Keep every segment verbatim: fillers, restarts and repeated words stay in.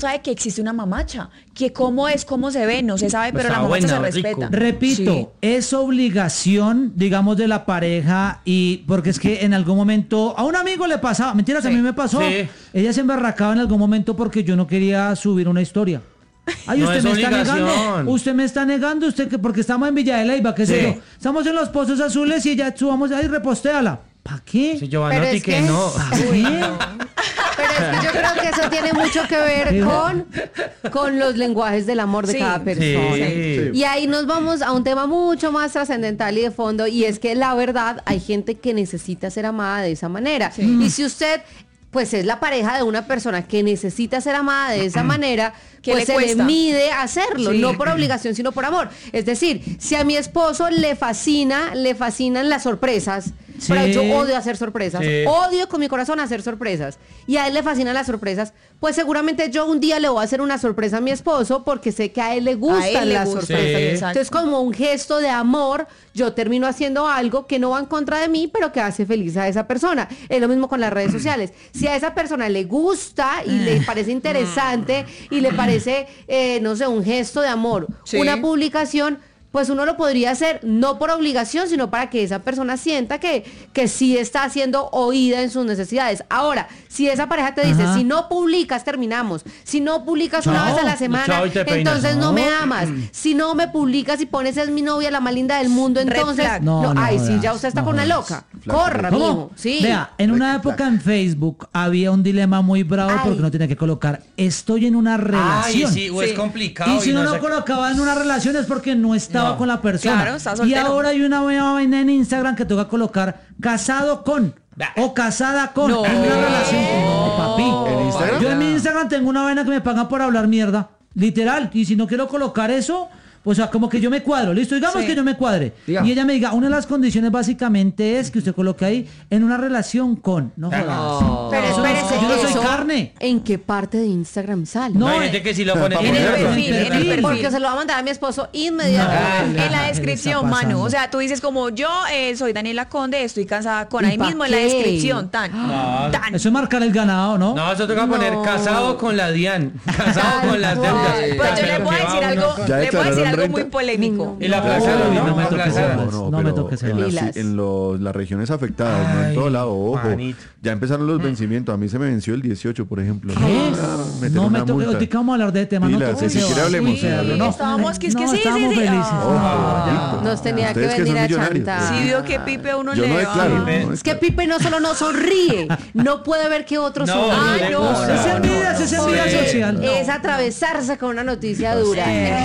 sabe que existe una mamacha, que cómo es, cómo se ve, no se sabe, pero Está la mamacha buena, se respeta. rico. Repito, Sí. es obligación, digamos, de la pareja y porque es que en algún momento a un amigo le pasaba, mentiras, a Sí. mí me pasó. Sí. Ella se emberracaba en algún momento porque yo no quería subir una historia. Ay, No usted es me está obligación. negando, usted me está negando, usted que porque estamos en Villa de Leyva, qué sé Sí. yo. Estamos en los Pozos Azules y ya subamos ahí, repostéala. ¿Para qué? Sí, Pero Giovanotti, es que, que- no. ¿Pa' qué? Pero es que yo creo que eso tiene mucho que ver con, con los lenguajes del amor de Sí, cada persona. sí. Y ahí nos vamos a un tema mucho más trascendental y de fondo, y es que la verdad hay gente que necesita ser amada de esa manera. Y si usted pues es la pareja de una persona que necesita ser amada de esa manera, ¿Qué pues le se le cuesta? mide hacerlo, Sí. no por obligación, sino por amor. Es decir, si a mi esposo le fascina, le fascinan las sorpresas, Sí. pero yo odio hacer sorpresas, Sí. odio con mi corazón hacer sorpresas, y a él le fascinan las sorpresas, pues seguramente yo un día le voy a hacer una sorpresa a mi esposo porque sé que a él le gustan A él le las gusta. sorpresas. Sí. Exacto. Entonces, como un gesto de amor, yo termino haciendo algo que no va en contra de mí, pero que hace feliz a esa persona. Es lo mismo con las redes sociales. Si a esa persona le gusta y le parece interesante y le parece, eh, no sé, un gesto de amor, Sí. una publicación, pues uno lo podría hacer no por obligación, sino para que esa persona sienta que, que sí está siendo oída en sus necesidades. Ahora, si esa pareja te dice, Ajá. si no publicas, terminamos. Si no publicas una Chao. vez a la semana, Chao y te peinas. entonces no me No. amas. Si no me publicas y pones es mi novia, la más linda del mundo, Red entonces, flag. No, no, no ay, sí, jodas, ya usted está no con una jodas. loca. Flag. Corra, ¿Cómo? mijo. Sí. Vea, en una época en Facebook había un dilema muy bravo Ay. porque uno tenía que colocar estoy en una Ay, relación. sí, o es Sí. complicado. Y si uno no no sé- colocaba en una relación es porque no estaba No. con la persona. Claro, está y soltero. ahora hay una nueva vaina en Instagram que toca colocar casado con Bah. o casada con. No. En una relación. No, papi. ¿En Instagram? Yo en mi Instagram tengo una vaina que me pagan por hablar mierda. Literal. Y si no quiero colocar eso, pues o sea, como que yo me cuadro. Listo, digamos Sí. que yo me cuadre. Diga. Y ella me diga, una de las condiciones básicamente es que usted coloque ahí en una relación con. No jodas. Pero Eso no es- espérese, yo no soy eso, carne. ¿en qué parte de Instagram sale? No, No, hay eh, gente que sí lo pone en En el Ponerlo. perfil, en el perfil. Porque se lo va a mandar a mi esposo inmediatamente. No. En la ¿Qué le descripción, está pasando? Manu. O sea, tú dices como yo eh, soy Daniela Conde, estoy casada con ¿Y ahí pa' mismo en la qué? descripción. Tan, No. tan. Eso es marcar el ganado, ¿no? No, eso toca poner No. casado con la Dian, casado Tal con las cual. deudas. Pues yo le Pero voy a que decir va algo, uno- ¿Ya le voy a decir declararon algo renta? muy polémico. Y la No, aplazaron, no ¿no? me La toques aplazaron. eso. No, No me pero toques en, eso. las, Pilas. en los- las regiones afectadas, no en Ay, todo lado, ojo. Juanito. Ya empezaron los vencimientos. A mí se me venció el dieciocho, por ejemplo. ¿Qué? Ah, meter No me una toque, multa. ahorita vamos a hablar de tema, no Pilas, toques si ese quiere vaso. hablemos. Sí, Sí, no, estábamos, que es que no, sí, estábamos sí, sí. felices. Ah. No, ya. Nos tenía que Ustedes que venir son a millonarios, chantar. Sí, vio que Pipe uno Yo le no va. declaro. Pipe. no Es que declaro. Pipe no solo no sonríe, no puede ver que otros No, sonríen. no le Ay, no, gusta. Es envidia, es envidia Sí. social. Es atravesarse con una noticia dura.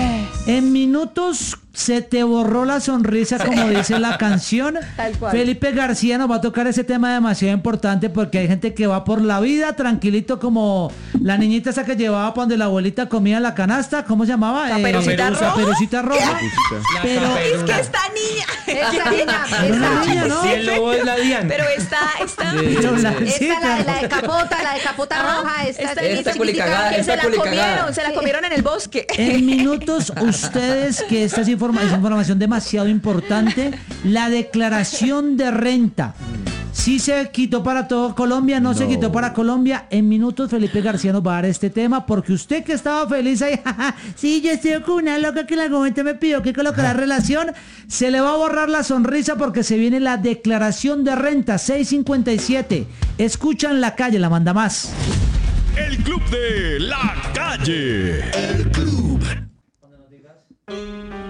En minutos se te borró la sonrisa, como dice la canción. Tal cual. Felipe García nos va a tocar ese tema demasiado importante porque hay gente que va por la vida tranquilito como la niñita esa que llevaba para donde la abuelita comía en la canasta. ¿Cómo se llamaba? Caperucita Roja. Caperucita Roja. La Pero- Es que caperuna. esta niña. Esta niña, Era una esta, niña, ¿no? Si el lobo es la Dian. Pero esta, esta. Pero la- sí, esta la, de- la de pero- capota, la de capota roja, esta, Esta esta niñita culicagada, que se esta la culicagada. comieron, se la comieron en el bosque. En minutos, ustedes, que esta es, informa- es información demasiado importante, la declaración de renta. Si se quitó para todo Colombia, no, se No. quitó para Colombia. En minutos Felipe García nos va a dar este tema porque usted que estaba feliz ahí, jaja, sí, yo estoy con una loca que en algún momento me pidió que colocara relación, se le va a borrar la sonrisa porque se viene la declaración de renta seis cincuenta y siete. Escuchan La Calle, la manda más. El Club de la Calle. El Club.